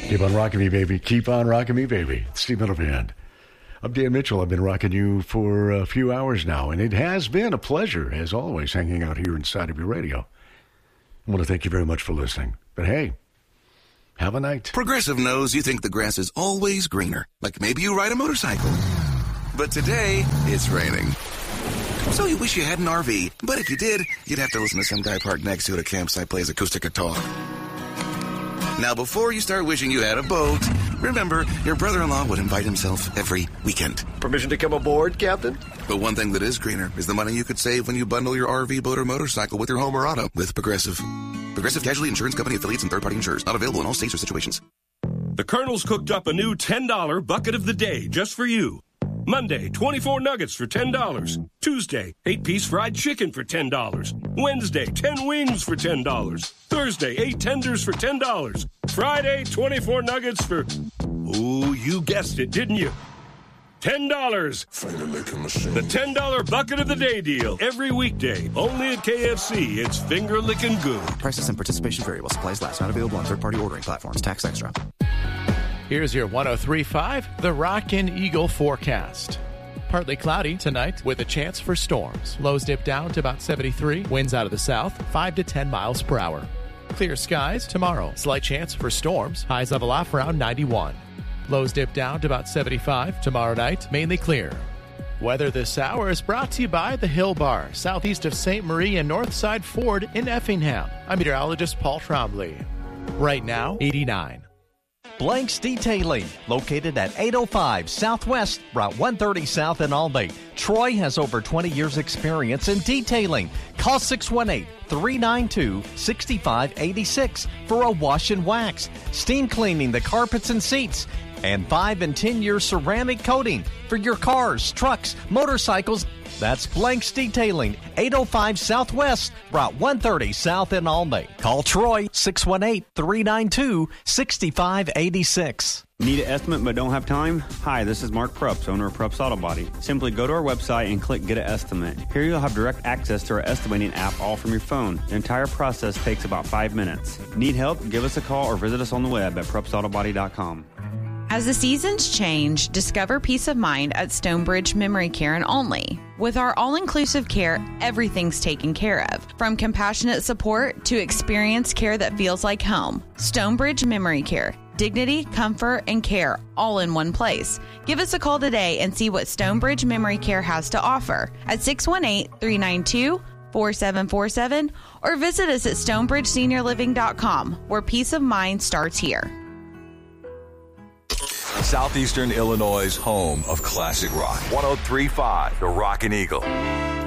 Keep on rocking me, baby. Keep on rocking me, baby. Steve Miller Band. I'm Dan Mitchell. I've been rocking you for a few hours now, and it has been a pleasure, as always, hanging out here inside of your radio. I want to thank you very much for listening. But hey, have a night. Progressive knows you think the grass is always greener, like maybe you ride a motorcycle. But today, it's raining. So you wish you had an RV, but if you did, you'd have to listen to some guy parked next to it at a campsite plays acoustic guitar. Now, before you start wishing you had a boat, remember, your brother-in-law would invite himself every weekend. Permission to come aboard, Captain? But one thing that is greener is the money you could save when you bundle your RV, boat, or motorcycle with your home or auto with Progressive. Progressive Casualty Insurance Company affiliates and third-party insurers. Not available in all states or situations. The Colonel's cooked up a new $10 bucket of the day just for you. Monday, 24 nuggets for $10. Tuesday, 8-piece fried chicken for $10. Wednesday, 10 wings for $10. Thursday, 8 tenders for $10. Friday, 24 nuggets for... Oh, you guessed it, didn't you? $10. The $10 bucket of the day deal. Every weekday. Only at KFC. It's finger-licking good. Prices and participation vary while supplies last. Not available on third-party ordering platforms. Tax extra. Here's your 103.5, the Rockin' Eagle forecast. Partly cloudy tonight with a chance for storms. Lows dip down to about 73. Winds out of the south, 5 to 10 miles per hour. Clear skies tomorrow. Slight chance for storms. Highs level off around 91. Lows dip down to about 75. Tomorrow night, mainly clear. Weather this hour is brought to you by the Hill Bar, southeast of St. Marie and Northside Ford in Effingham. I'm meteorologist Paul Trombley. Right now, 89. Blanks Detailing, located at 805 Southwest, Route 130 South in Albany. Troy has over 20 years experience in detailing. Call 618-392-6586 for a wash and wax, steam cleaning the carpets and seats, and 5 and 10-year ceramic coating for your cars, trucks, motorcycles. That's Blanks Detailing, 805 Southwest, Route 130 South in Albany. Call Troy, 618-392-6586. Need an estimate but don't have time? Hi, this is Mark Prups, owner of Prups Auto Body. Simply go to our website and click Get an Estimate. Here you'll have direct access to our estimating app all from your phone. The entire process takes about 5 minutes. Need help? Give us a call or visit us on the web at PrupsAutoBody.com. As the seasons change, discover peace of mind at Stonebridge Memory Care and Only. With our all-inclusive care, everything's taken care of. From compassionate support to experienced care that feels like home. Stonebridge Memory Care. Dignity, comfort, and care all in one place. Give us a call today and see what Stonebridge Memory Care has to offer at 618-392-4747 or visit us at StonebridgeSeniorLiving.com, where peace of mind starts here. Southeastern Illinois' home of classic rock. 103.5, the Rockin' Eagle.